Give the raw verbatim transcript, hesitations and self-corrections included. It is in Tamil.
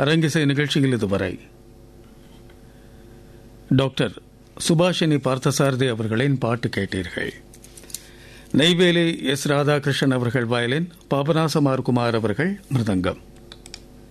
அரங்கிசை நிகழ்ச்சியில் இதுவரை டாக்டர் சுபாஷினி பார்த்தசாரதி அவர்களின் பாட்டு கேட்டீர்கள். நெய்வேலி எஸ் ராதாகிருஷ்ணன் அவர்கள் வயலின், பாபநாசமார் குமார் அவர்கள் மிருதங்கம்.